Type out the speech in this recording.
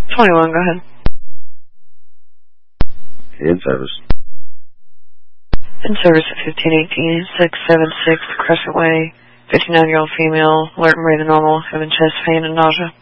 21, go ahead. In service. In service at 1518, 676 Crescent Way, 59-year-old female, alert and breathing normal, having chest pain and nausea.